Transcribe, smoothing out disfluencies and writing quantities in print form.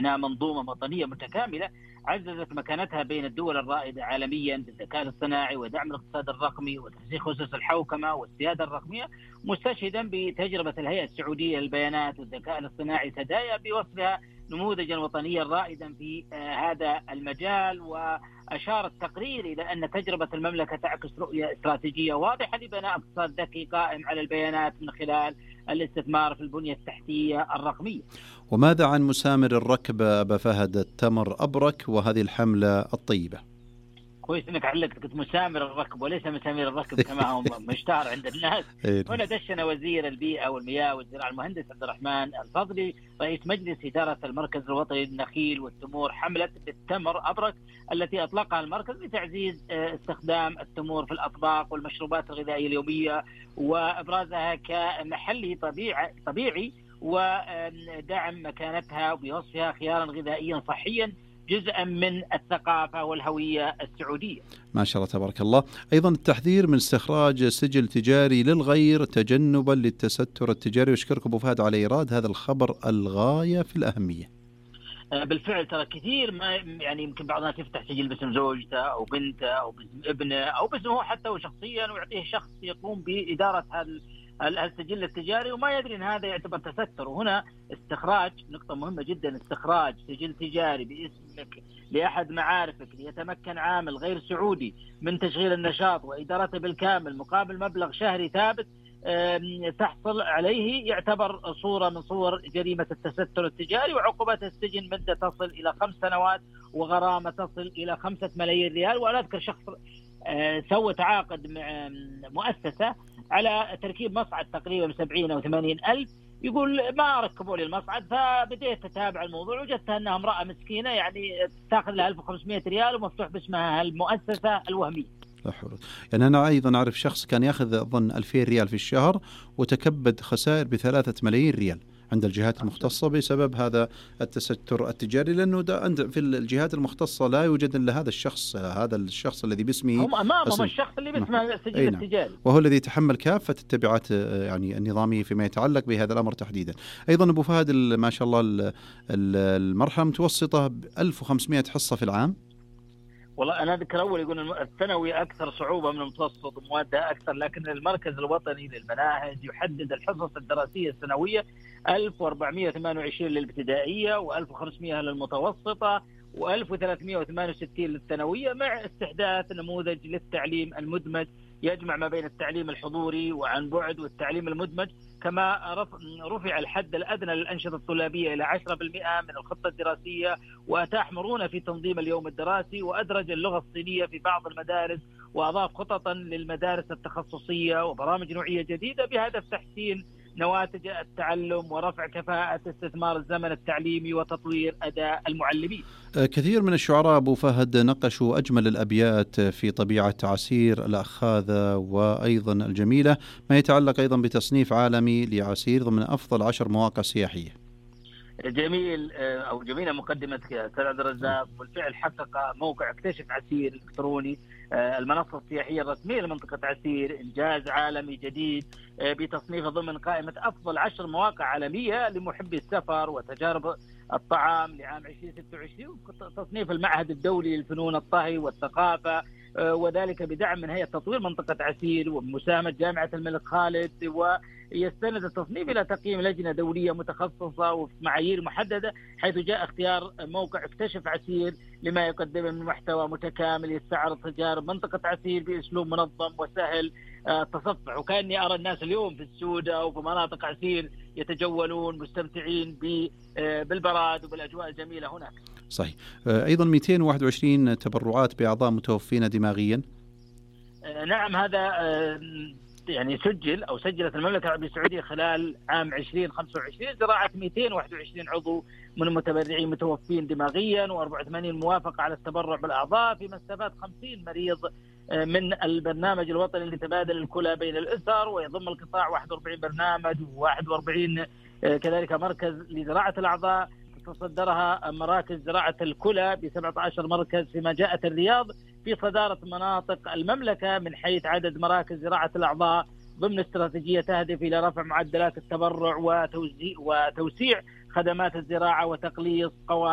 بناء منظومة وطنية متكاملة عززت مكانتها بين الدول الرائدة عالميا بالذكاء الاصطناعي ودعم الاقتصاد الرقمي وترسيخ أسس الحوكمة والسيادة الرقمية، مستشهدا بتجربة الهيئة السعودية للبيانات والذكاء الاصطناعي سدايا بوصفها نموذجا وطنيا رائدا في هذا المجال. وأشار التقرير إلى أن تجربة المملكة تعكس رؤية استراتيجية واضحة لبناء اقتصاد ذكي قائم على البيانات من خلال الاستثمار في البنية التحتية الرقمية. وماذا عن مسامر الركب أبا فهد التمر أبرك وهذه الحملة الطيبة؟ كويس انك علقت، كنت مسامر الركب وليس مسامير الركب كما هو مشتهر عند الناس. هنا دشن وزير البيئة والمياه والزراعة المهندس عبد الرحمن الفضلي رئيس مجلس إدارة المركز الوطني للنخيل والتمور حملة التمر أبرك التي أطلقها المركز لتعزيز استخدام التمور في الأطباق والمشروبات الغذائية اليومية وإبرازها كمحلي طبيعي ودعم مكانتها بوصفها خيارا غذائيا صحيا جزءا من الثقافة والهوية السعودية. ما شاء الله تبارك الله. أيضا التحذير من استخراج سجل تجاري للغير تجنبا للتستر التجاري، واشكركم أبو فهد على إيراد هذا الخبر الغاية في الأهمية. بالفعل ترى كثير ما يعني يمكن بعض الناس يفتح سجل باسم زوجته أو بنته أو باسم ابنه أو باسمه حتى وشخصيا ويعطيه شخص يقوم بإدارة السجل التجاري وما يدري ان هذا يعتبر تستر. وهنا استخراج نقطة مهمة جدا، استخراج سجل تجاري باسمك لأحد معارفك ليتمكن عامل غير سعودي من تشغيل النشاط وإدارته بالكامل مقابل مبلغ شهري ثابت تحصل عليه يعتبر صورة من صور جريمة التستر التجاري، وعقوبة السجن مدة تصل إلى 5 سنوات وغرامة تصل إلى 5 ملايين ريال. وأنا أذكر شخص سوى تعاقد مع مؤسسة على تركيب مصعد تقريبا 70 أو 80 ألف، يقول ما ركبوا لي المصعد، فبديت أتابع الموضوع وجدتها أنها امرأة مسكينة يعني تأخذ لها 1500 ريال ومفتوح باسمها المؤسسة الوهمية. يعني أنا أيضا أعرف شخص كان يأخذ أظن 2000 ريال في الشهر وتكبد خسائر ب3 ملايين ريال عند الجهات المختصة بسبب هذا التستر التجاري، لأنه ده في الجهات المختصة لا يوجد إلا هذا الشخص الذي باسمه هم أمامهم الشخص اللي باسمه السجل التجاري، وهو الذي يتحمل كافة التبعات يعني النظامية فيما يتعلق بهذا الأمر تحديدا. أيضا أبو فهد ما شاء الله المرحلة متوسطة 1500 حصة في العام. والله أنا أذكر أول يقول الثانوي أكثر صعوبة من المتوسط وموادها أكثر، لكن المركز الوطني للمناهج يحدد الحصص الدراسية السنوية 1428 للابتدائية و1500 للمتوسطة و1368 للثانوية، مع استحداث نموذج للتعليم المدمج يجمع ما بين التعليم الحضوري وعن بعد والتعليم المدمج. كما رفع الحد الأدنى للأنشطة الطلابية إلى 10% من الخطة الدراسية، وأتاح مرونة في تنظيم اليوم الدراسي، وأدرج اللغة الصينية في بعض المدارس، وأضاف خططا للمدارس التخصصية وبرامج نوعية جديدة بهدف تحسين نواتج التعلم ورفع كفاءة استثمار الزمن التعليمي وتطوير أداء المعلمين. كثير من الشعراء أبو فهد نقشوا أجمل الأبيات في طبيعة عسير الأخاذة وأيضا الجميلة، ما يتعلق أيضا بتصنيف عالمي لعسير ضمن أفضل 10 مواقع سياحية. جميل أو جميلة مقدمتك يا أستاذ عبد الرزاق. بالفعل حقق موقع اكتشف عسير الإلكتروني المنصة السياحية الرسمية لمنطقة عسير إنجاز عالمي جديد بتصنيفه ضمن قائمة أفضل 10 مواقع عالمية لمحبي السفر وتجارب الطعام لعام 2026، تصنيف المعهد الدولي للفنون الطهي والثقافة، وذلك بدعم من هيئة تطوير منطقة عسير ومساهمة جامعة الملك خالد. ويستند التصنيف إلى تقييم لجنة دولية متخصصة وفي معايير محددة، حيث جاء اختيار موقع اكتشف عسير لما يقدمه من محتوى متكامل يستعرض تجارب منطقة عسير بأسلوب منظم وسهل التصفح. وكأني أرى الناس اليوم في السودة وفي مناطق عسير يتجولون مستمتعين بالبراد وبالأجواء الجميلة هناك. صحيح. أيضا 221 تبرعات بأعضاء متوفين دماغيا. نعم، هذا يعني سجلت المملكة العربية السعودية خلال عام 2025 زراعة 221 عضو من المتبرعين متوفين دماغيا، و84 موافقة على التبرع بالأعضاء، فيما استفاد 50 مريض من البرنامج الوطني لتبادل الكلى بين الأسر، ويضم القطاع 41 برنامج و41 كذلك مركز لزراعة الأعضاء تصدرها مراكز زراعة الكلى ب17 مركز، فيما جاءت الرياض في صدارة مناطق المملكة من حيث عدد مراكز زراعة الأعضاء ضمن استراتيجية تهدف إلى رفع معدلات التبرع وتوسيع خدمات الزراعة وتقليص قوائم